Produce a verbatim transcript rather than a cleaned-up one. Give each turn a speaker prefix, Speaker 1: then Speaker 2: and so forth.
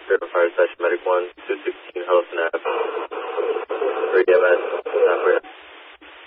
Speaker 1: River Fire Station Medic one, two sixteen Hudson Ave, three E M S, South Korea.